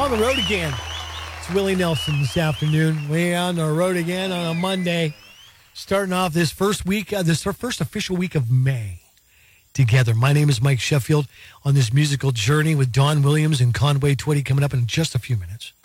On the road again. It's Willie Nelson this afternoon. We're on the road again on a Monday. Starting off this first week, this first official week of May together. My name is Mike Sheffield on this musical journey with Don Williams and Conway Twitty coming up in just a few minutes.